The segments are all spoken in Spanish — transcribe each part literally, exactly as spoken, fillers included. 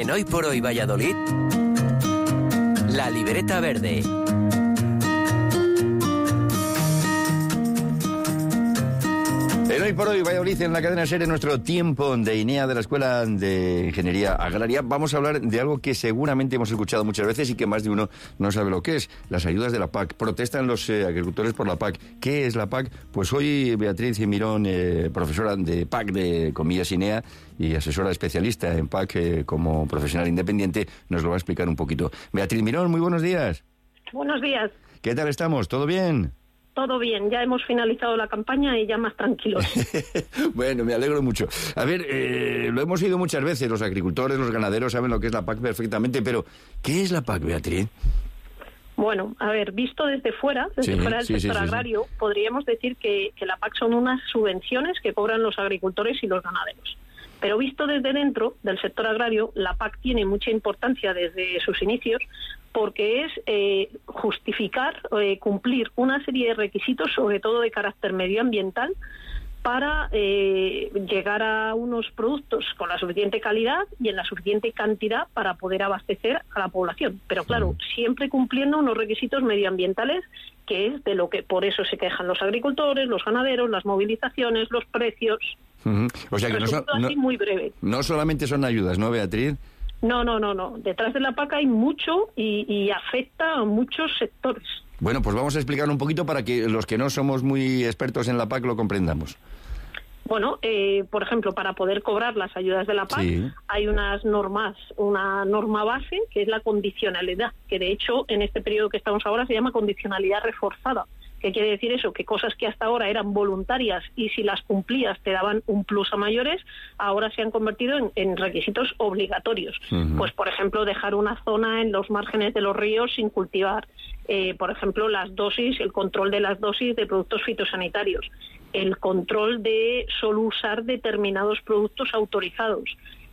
En Hoy por Hoy Valladolid, La Libreta Verde. En Hoy por Hoy Valladolid, en la cadena SER, en nuestro tiempo de I N E A de la Escuela de Ingeniería Agraria, vamos a hablar de algo que seguramente hemos escuchado muchas veces y que más de uno no sabe lo que es: las ayudas de la P A C. Protestan los eh, agricultores por la P A C. ¿Qué es la P A C? Pues hoy Beatriz Mirón, eh, profesora de P A C de comillas I N E A y asesora especialista en P A C eh, como profesional independiente, nos lo va a explicar un poquito. Beatriz Mirón, muy buenos días. Buenos días. ¿Qué tal estamos? ¿Todo bien? Todo bien, ya hemos finalizado la campaña y ya más tranquilos. Bueno, me alegro mucho. A ver, eh, lo hemos oído muchas veces, los agricultores, los ganaderos saben lo que es la P A C perfectamente, pero ¿qué es la P A C, Beatriz? Bueno, a ver, visto desde fuera, desde sí, fuera del sí, sector sí, sí, agrario, sí. podríamos decir que, que la P A C son unas subvenciones que cobran los agricultores y los ganaderos. Pero visto desde dentro del sector agrario, la P A C tiene mucha importancia desde sus inicios, porque es eh, justificar, eh, cumplir una serie de requisitos, sobre todo de carácter medioambiental, para eh, llegar a unos productos con la suficiente calidad y en la suficiente cantidad para poder abastecer a la población. Pero claro, siempre cumpliendo unos requisitos medioambientales, que es de lo que por eso se quejan los agricultores, los ganaderos, las movilizaciones, los precios. Uh-huh. O sea que no, son, no, así muy breve. No solamente son ayudas, ¿no, Beatriz? No, no, no, no. Detrás de la P A C hay mucho y, y afecta a muchos sectores. Bueno, pues vamos a explicar un poquito para que los que no somos muy expertos en la P A C lo comprendamos. Bueno, eh, por ejemplo, para poder cobrar las ayudas de la P A C sí. hay unas normas, una norma base que es la condicionalidad, que de hecho en este periodo que estamos ahora se llama condicionalidad reforzada. ¿Qué quiere decir eso? Que cosas que hasta ahora eran voluntarias y si las cumplías te daban un plus a mayores, ahora se han convertido en, en requisitos obligatorios. Uh-huh. Pues, por ejemplo, dejar una zona en los márgenes de los ríos sin cultivar. Eh, por ejemplo, las dosis, el control de las dosis de productos fitosanitarios. El control de solo usar determinados productos autorizados.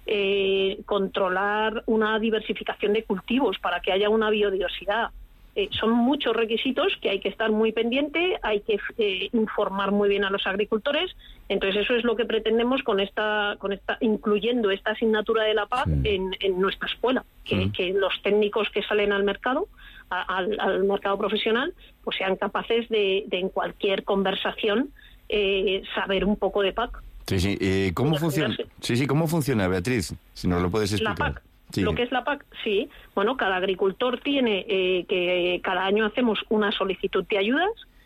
Eh, controlar una diversificación de cultivos para que haya una biodiversidad. Eh, son muchos requisitos que hay que estar muy pendiente, hay que eh, informar muy bien a los agricultores. Entonces eso es lo que pretendemos con esta, con esta incluyendo esta asignatura de la P A C sí. en, en nuestra escuela, que, sí. que los técnicos que salen al mercado, a, al, al mercado profesional, pues sean capaces de, de en cualquier conversación eh, saber un poco de P A C. Sí, sí. Eh, ¿Cómo funciona? Sí, sí. ¿Cómo funciona, Beatriz? Si nos lo puedes explicar. La P A C. Sí. Lo que es la P A C, sí. Bueno, cada agricultor tiene eh, que cada año hacemos una solicitud de ayudas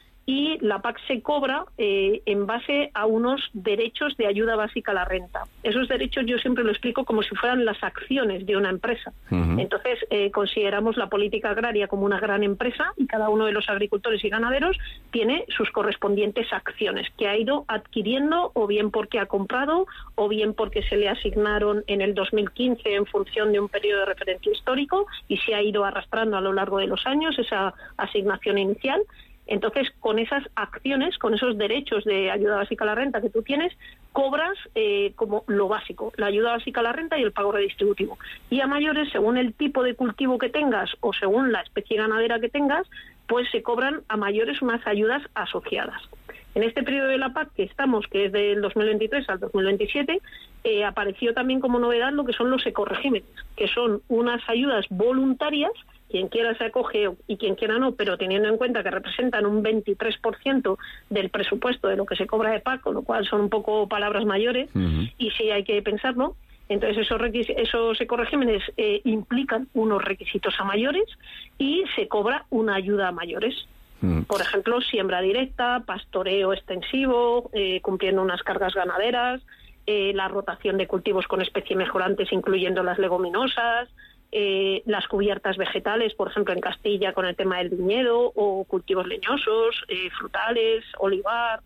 y la P A C se cobra eh, en base a unos derechos de ayuda básica a la renta. Esos derechos yo siempre lo explico como si fueran las acciones de una empresa. Uh-huh. Entonces, eh, consideramos la política agraria como una gran empresa y cada uno de los agricultores y ganaderos tiene sus correspondientes acciones que ha ido adquiriendo o bien porque ha comprado o bien porque se le asignaron en el dos mil quince en función de un periodo de referencia histórico y se ha ido arrastrando a lo largo de los años esa asignación inicial. Entonces, con esas acciones, con esos derechos de ayuda básica a la renta que tú tienes, cobras eh, como lo básico, la ayuda básica a la renta y el pago redistributivo. Y a mayores, según el tipo de cultivo que tengas o según la especie ganadera que tengas, pues se cobran a mayores unas ayudas asociadas. En este periodo de la P A C que estamos, que es del dos mil veintitrés al dos mil veintisiete, eh, apareció también como novedad lo que son los ecoregímenes, que son unas ayudas voluntarias. Quien quiera se acoge y quien quiera no, pero teniendo en cuenta que representan un veintitrés por ciento del presupuesto de lo que se cobra de P A C, con lo cual son un poco palabras mayores, uh-huh. y sí hay que pensarlo. Entonces esos, requis- esos ecoregímenes eh, implican unos requisitos a mayores y se cobra una ayuda a mayores. Uh-huh. Por ejemplo, siembra directa, pastoreo extensivo, eh, cumpliendo unas cargas ganaderas, eh, la rotación de cultivos con especies mejorantes, incluyendo las leguminosas, Eh, las cubiertas vegetales, por ejemplo en Castilla con el tema del viñedo, o cultivos leñosos, eh, frutales, olivar.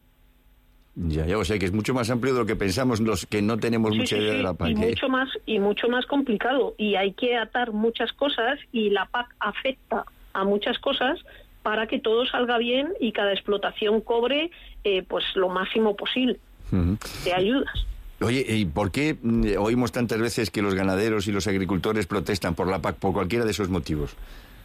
Ya, ya, o sea que es mucho más amplio de lo que pensamos los que no tenemos sí, mucha sí, idea sí, de la P A C. Y mucho más, y mucho más complicado, y hay que atar muchas cosas, y la P A C afecta a muchas cosas para que todo salga bien y cada explotación cobre eh, pues lo máximo posible uh-huh. de ayudas. Oye, ¿y por qué oímos tantas veces que los ganaderos y los agricultores protestan por la P A C por cualquiera de esos motivos?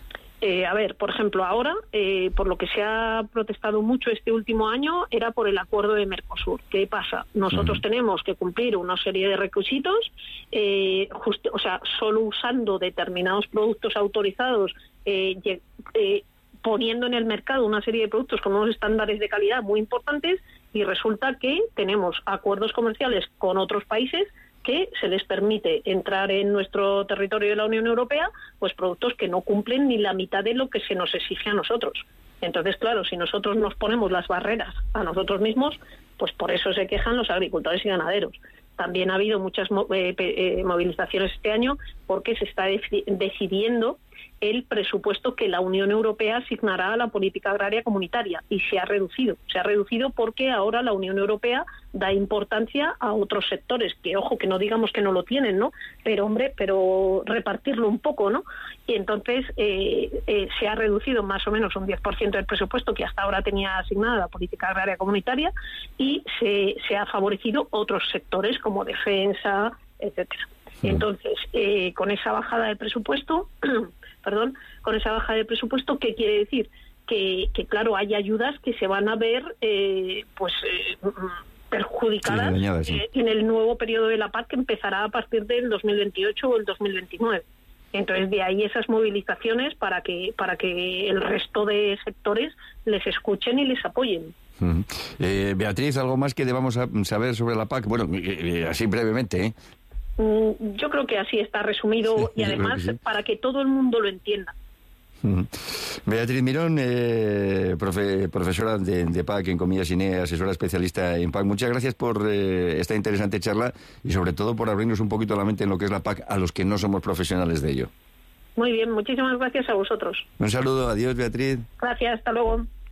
Eh, a ver, por ejemplo, ahora, eh, por lo que se ha protestado mucho este último año, era por el acuerdo de Mercosur. ¿Qué pasa? Nosotros uh-huh. tenemos que cumplir una serie de requisitos, eh, just, o sea, solo usando determinados productos autorizados, eh, eh, poniendo en el mercado una serie de productos con unos estándares de calidad muy importantes, y resulta que tenemos acuerdos comerciales con otros países que se les permite entrar en nuestro territorio de la Unión Europea pues productos que no cumplen ni la mitad de lo que se nos exige a nosotros. Entonces, claro, si nosotros nos ponemos las barreras a nosotros mismos, pues por eso se quejan los agricultores y ganaderos. También ha habido muchas eh, eh, movilizaciones este año porque se está dec- decidiendo el presupuesto que la Unión Europea asignará a la política agraria comunitaria, y se ha reducido. Se ha reducido porque ahora la Unión Europea da importancia a otros sectores, que ojo, que no digamos que no lo tienen, ¿no? Pero hombre, pero repartirlo un poco, ¿no? Y entonces eh, eh, se ha reducido más o menos un diez por ciento del presupuesto que hasta ahora tenía asignada la política agraria comunitaria, y se, se ha favorecido otros sectores como defensa, etcétera. Sí. Entonces, eh, con esa bajada de presupuesto, perdón, con esa bajada de presupuesto, ¿qué quiere decir? Que, que claro, hay ayudas que se van a ver, eh, pues, eh, perjudicadas sí, dañada, sí. eh, en el nuevo periodo de la P A C, que empezará a partir del dos mil veintiocho o el dos mil veintinueve. Entonces, de ahí esas movilizaciones para que para que el resto de sectores les escuchen y les apoyen. Uh-huh. Eh, Beatriz, ¿algo más que debamos saber sobre la P A C? Bueno, eh, así brevemente, ¿eh? Yo creo que así está resumido, sí, y además que sí. para que todo el mundo lo entienda. Beatriz Mirón, eh, profe, profesora de, de P A C en Comillas INEE, asesora especialista en P A C. Muchas gracias por eh, esta interesante charla y sobre todo por abrirnos un poquito la mente en lo que es la P A C a los que no somos profesionales de ello. Muy bien, muchísimas gracias a vosotros. Un saludo, adiós Beatriz. Gracias, hasta luego.